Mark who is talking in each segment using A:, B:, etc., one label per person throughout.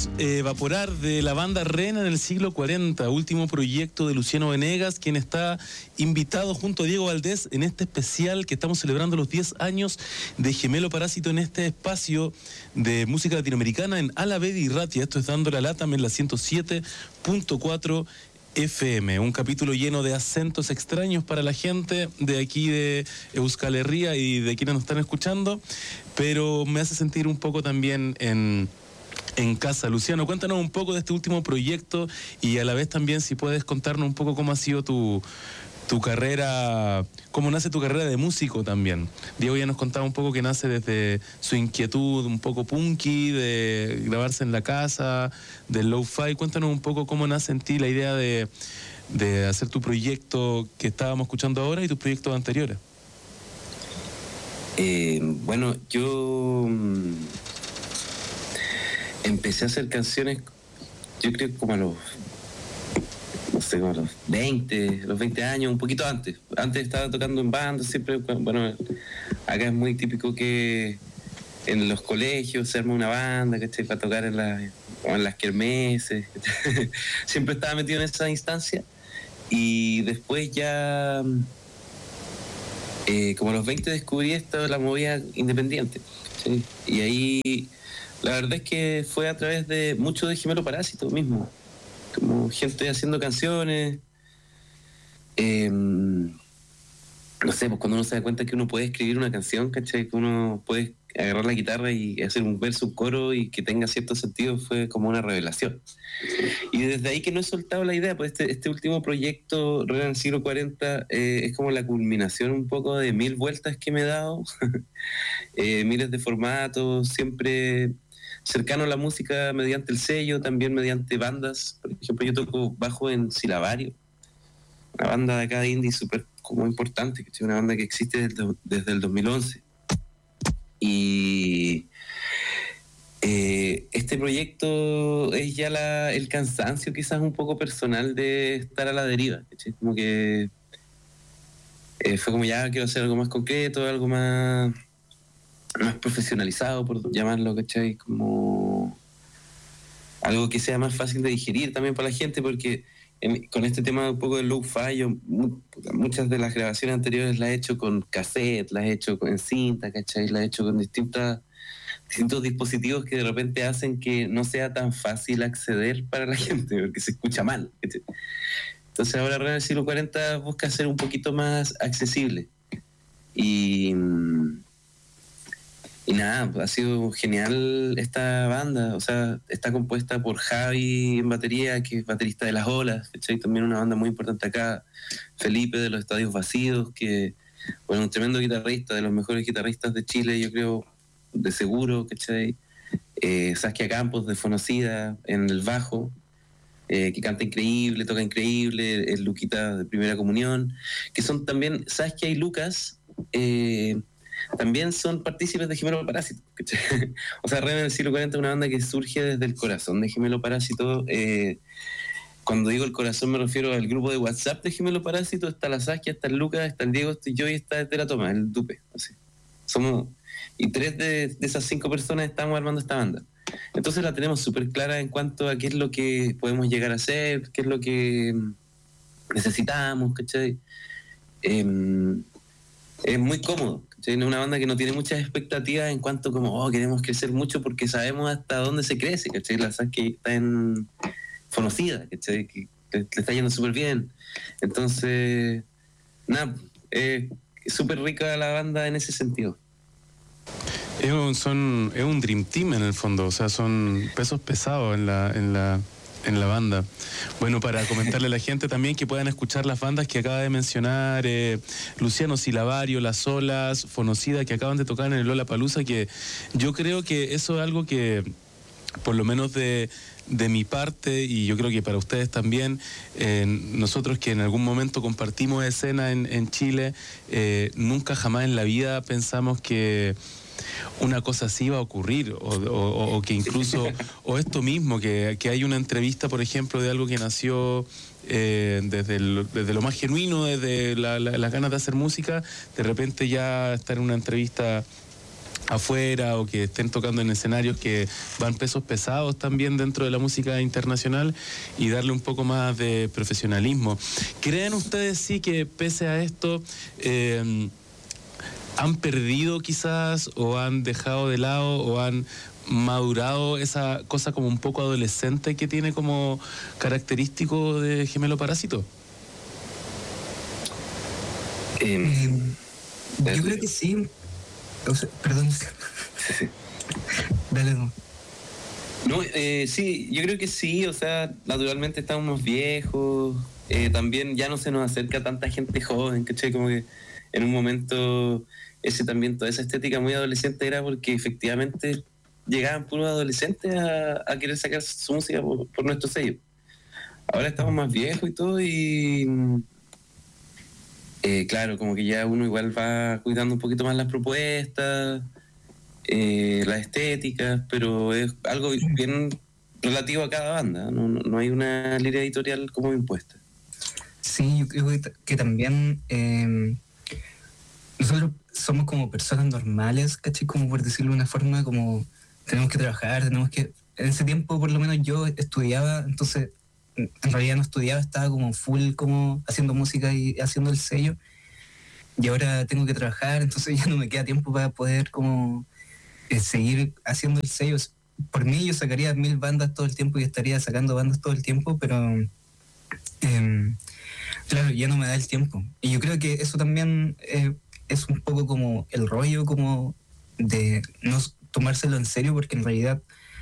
A: escuchamos Evaporar de la banda Rena en el siglo 40, último proyecto de Luciano Venegas, quien está invitado junto a Diego Valdés en este especial que estamos celebrando los 10 años de Gemelo Parásito en este espacio de música latinoamericana en Alavedi y Ratia. Esto es Dando la Lata en la 107.4 FM, un capítulo lleno de acentos extraños para la gente de aquí de Euskal Herria y de quienes nos están escuchando, pero me hace sentir un poco también en casa. Luciano, cuéntanos un poco de este último proyecto y a la vez también si puedes contarnos un poco cómo ha sido tu carrera, cómo nace tu carrera de músico también. Diego ya nos contaba un poco que nace desde su inquietud un poco punky, de grabarse en la casa, del lo-fi. Cuéntanos un poco cómo nace en ti la idea de hacer tu proyecto que estábamos escuchando ahora y tus proyectos anteriores.
B: Bueno, yo empecé a hacer canciones, yo creo como a los 20 años, un poquito antes. Antes estaba tocando en bandas, siempre, bueno, acá es muy típico que en los colegios se arma una banda, ¿cachai? Para tocar en las kermeses. Siempre estaba metido en esa instancia. Y después ya, como a los 20 descubrí la movida independiente, ¿cachai? Y ahí, la verdad es que fue a través de mucho de Gemelo Parásito mismo. Como gente haciendo canciones, no sé, pues cuando uno se da cuenta que uno puede escribir una canción, ¿cachai? Que uno puede agarrar la guitarra y hacer un verso, un coro y que tenga cierto sentido, fue como una revelación. Y desde ahí que no he soltado la idea, pues este último proyecto, Rena en el siglo 40, es como la culminación un poco de 1000 vueltas que me he dado, miles de formatos, siempre cercano a la música mediante el sello, también mediante bandas. Por ejemplo, yo toco bajo en Silabario, una banda de acá de indie súper como importante, que es una banda que existe desde el 2011. Y este proyecto es ya el cansancio quizás un poco personal de estar a la deriva, ¿cachai? Como que fue como ya quiero hacer algo más concreto, algo más profesionalizado, por llamarlo, ¿cachai? Como algo que sea más fácil de digerir también para la gente, porque con este tema un poco del lo-fi, yo muchas de las grabaciones anteriores las he hecho con cassette, las he hecho en cinta, ¿cachai? Las he hecho con distintos dispositivos que de repente hacen que no sea tan fácil acceder para la gente, porque se escucha mal, ¿cachai? Entonces ahora Rena del siglo 40 busca ser un poquito más accesible. Y nada, ha sido genial esta banda. O sea, está compuesta por Javi en batería, que es baterista de Las Olas, ¿cachai? También una banda muy importante acá. Felipe de los Estadios Vacíos, que, bueno, un tremendo guitarrista, de los mejores guitarristas de Chile, yo creo, de seguro, ¿cachai? Saskia Campos de Fonocida en el bajo, que canta increíble, toca increíble, es Luquita de Primera Comunión, que son también Saskia y Lucas, también son partícipes de Gemelo Parásito, ¿cachai? O sea, Rena en el siglo 40 es una banda que surge desde el corazón de Gemelo Parásito. Cuando digo el corazón me refiero al grupo de WhatsApp de Gemelo Parásito. Está la Saskia, está el Lucas, está el Diego, estoy yo y está el Teratoma, el Dupe. Así. Y 3 de esas 5 personas estamos armando esta banda. Entonces la tenemos súper clara en cuanto a qué es lo que podemos llegar a hacer, qué es lo que necesitamos, ¿cachai? Es muy cómodo, ¿cachai? Es una banda que no tiene muchas expectativas en cuanto como, queremos crecer mucho porque sabemos hasta dónde se crece, ¿cachai? La Saskia está en Fonocida, ¿cachai? Que le está yendo súper bien. Entonces, nada, es súper rica la banda en ese sentido.
A: Es un dream team en el fondo, o sea, son pesos pesados en la banda. Bueno, para comentarle a la gente también que puedan escuchar las bandas que acaba de mencionar Luciano, Silabario, Las Olas, Fonocida, que acaban de tocar en el Lollapalooza, que yo creo que eso es algo que, por lo menos de mi parte, y yo creo que para ustedes también, nosotros que en algún momento compartimos escena en Chile, nunca jamás en la vida pensamos que una cosa así va a ocurrir, o que incluso, o esto mismo, que hay una entrevista, por ejemplo, de algo que nació desde lo más genuino, desde las ganas de hacer música, de repente ya estar en una entrevista afuera o que estén tocando en escenarios que van pesos pesados también dentro de la música internacional y darle un poco más de profesionalismo. ¿Creen ustedes sí que pese a esto han perdido quizás o han dejado de lado o han madurado esa cosa como un poco adolescente que tiene como característico de Gemelo Parásito?
C: Yo creo que sí. O sea, perdón. Dale, no.
B: No, sí, yo creo que sí, o sea, naturalmente estamos más viejos, también ya no se nos acerca tanta gente joven, ¿cachai? Como que en un momento ese también, toda esa estética muy adolescente era porque efectivamente llegaban puros adolescentes a querer sacar su música por nuestro sello. Ahora estamos más viejos y todo y claro, como que ya uno igual va cuidando un poquito más las propuestas, las estéticas, pero es algo bien relativo a cada banda, no hay una línea editorial como impuesta.
C: Sí, yo creo que también nosotros somos como personas normales, ¿cachai? Como por decirlo de una forma, como tenemos que trabajar, tenemos que... En ese tiempo por lo menos yo estudiaba, entonces en realidad no estudiaba, estaba como full como haciendo música y haciendo el sello, y ahora tengo que trabajar, entonces ya no me queda tiempo para poder como seguir haciendo el sello. Por mí yo sacaría 1000 bandas todo el tiempo y estaría sacando bandas todo el tiempo, pero claro, ya no me da el tiempo. Y yo creo que eso también es un poco como el rollo como de no tomárselo en serio, porque en realidad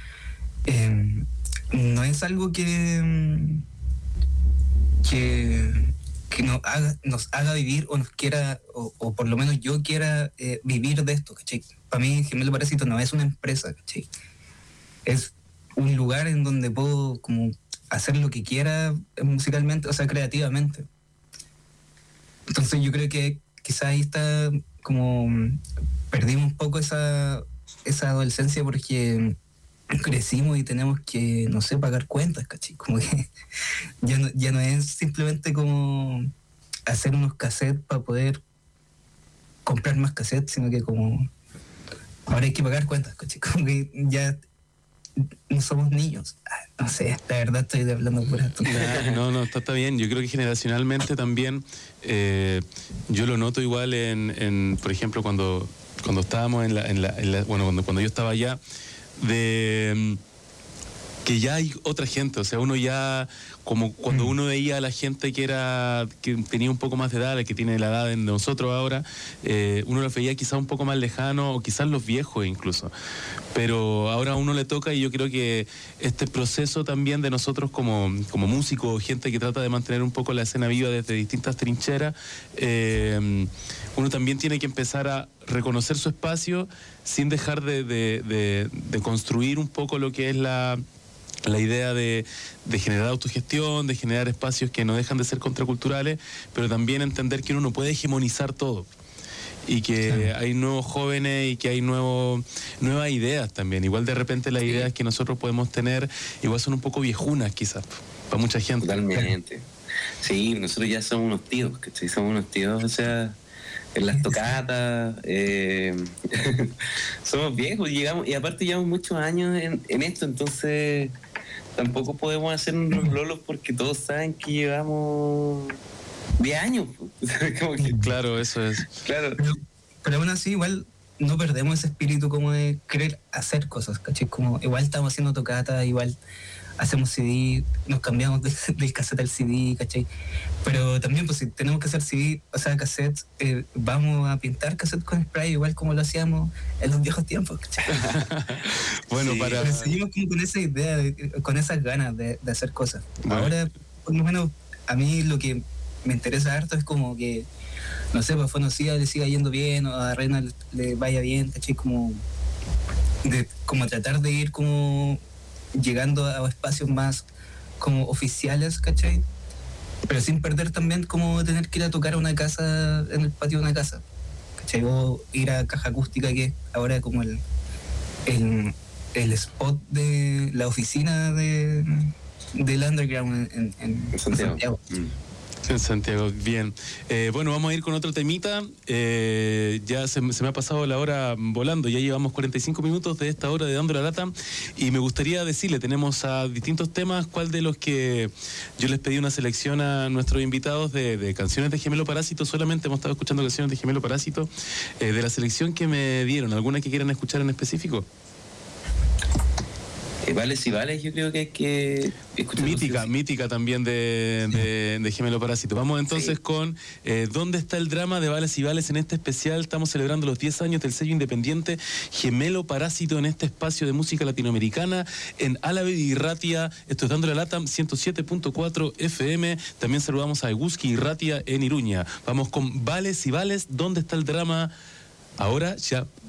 C: no es algo que nos haga vivir o nos quiera, o por lo menos yo quiera vivir de esto, ¿cachai? Para mí Gemelo Parásito no es una empresa, ¿cachai? Es un lugar en donde puedo como hacer lo que quiera musicalmente, o sea, creativamente. Entonces yo creo que quizá ahí está como perdimos un poco esa adolescencia porque crecimos y tenemos que, no sé, pagar cuentas, ¿cachai? Como que ya no es simplemente como hacer unos cassettes para poder comprar más cassettes, sino que como ahora hay que pagar cuentas, ¿cachai? Como que ya no somos niños. No sé, la verdad estoy hablando por esto.
A: No, está bien. Yo creo que generacionalmente también yo lo noto igual por ejemplo, cuando estábamos cuando yo estaba allá, de que ya hay otra gente, o sea, uno ya, como cuando uno veía a la gente que tenía un poco más de edad, que tiene la edad de nosotros ahora, uno los veía quizás un poco más lejano, o quizás los viejos incluso, pero ahora a uno le toca, y yo creo que este proceso también de nosotros como músicos, gente que trata de mantener un poco la escena viva desde distintas trincheras, uno también tiene que empezar a reconocer su espacio sin dejar de construir un poco lo que es la idea de generar autogestión, de generar espacios que no dejan de ser contraculturales, pero también entender que uno no puede hegemonizar todo y que hay nuevos jóvenes y que hay nuevas ideas también. Igual de repente las ideas que nosotros podemos tener igual son un poco viejunas quizás para mucha gente.
B: Totalmente. Sí, nosotros ya somos unos tíos, ¿cachai? Somos unos tíos, o sea, en las tocatas, somos viejos, llegamos, y aparte llevamos muchos años en esto, entonces tampoco podemos hacer unos lolos porque todos saben que llevamos 10 años. Como que,
A: claro, eso es.
B: Claro.
C: Pero aún así igual no perdemos ese espíritu como de querer hacer cosas, ¿cachai? Como igual estamos haciendo tocatas, igual hacemos CD, nos cambiamos del cassette al CD, ¿cachai? Pero también, pues si tenemos que hacer CD, o sea, cassettes, vamos a pintar cassettes con spray, igual como lo hacíamos en los viejos tiempos, ¿cachai?
A: Bueno, sí,
C: pero seguimos como con esa idea, con esas ganas de hacer cosas. Bueno. Ahora, por lo menos, a mí lo que me interesa harto es como que, no sé, pues a Fonocida le siga yendo bien, o a Reina le vaya bien, ¿cachai? Como tratar de ir como llegando a espacios más como oficiales, ¿cachai? Pero sin perder también como tener que ir a tocar a una casa, en el patio de una casa, ¿cachai? O ir a Caja Acústica, que es ahora como el spot de la oficina del underground en Santiago.
A: En Santiago, bien. Bueno, vamos a ir con otro temita. Ya se me ha pasado la hora volando, ya llevamos 45 minutos de esta hora de Dando la Lata y me gustaría decirle, tenemos a distintos temas, cuál de los que yo les pedí una selección a nuestros invitados de canciones de Gemelo Parásito, solamente hemos estado escuchando canciones de Gemelo Parásito, de la selección que me dieron, ¿alguna que quieran escuchar en específico?
B: Vales y Vales, yo creo que hay que escuchar.
A: Mítica también de Gemelo Parásito. Vamos entonces con ¿dónde está el drama de Vales y Vales en este especial? Estamos celebrando los 10 años del sello independiente Gemelo Parásito en este espacio de música latinoamericana en Álave y Ratia. Esto es Dando la Lata 107.4 FM. También saludamos a Eguski y Ratia en Iruña. Vamos con Vales y Vales, ¿dónde está el drama? Ahora ya